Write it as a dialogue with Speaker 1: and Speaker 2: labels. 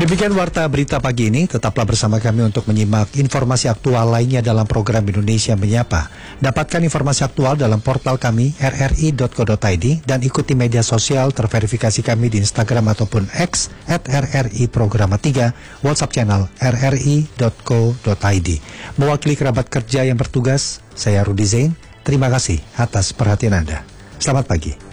Speaker 1: Demikian warta berita pagi ini. Tetaplah bersama kami untuk menyimak informasi aktual lainnya dalam program Indonesia Menyapa. Dapatkan informasi aktual dalam portal kami rri.co.id dan ikuti media sosial terverifikasi kami di Instagram ataupun X @RRI-Programa3, WhatsApp channel rri.co.id. Mewakili kerabat kerja yang bertugas, saya Rudi Zain. Terima kasih atas perhatian Anda. Selamat pagi.